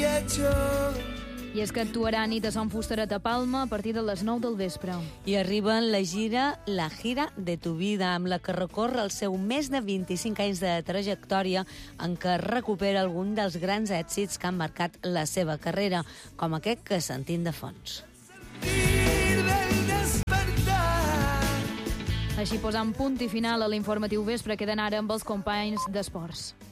I és que actuarà Nit a Son Fustaret a Palma a partir de les 9 del vespre. I arriba la gira de tu vida, amb la que recorre el seu més de 25 anys de trajectòria, en què recupera algun dels grans èxits que han marcat la seva carrera, com aquest que sentim de fons. Així posant punt i final a l'informatiu vespre, queden ara amb els companys d'esports.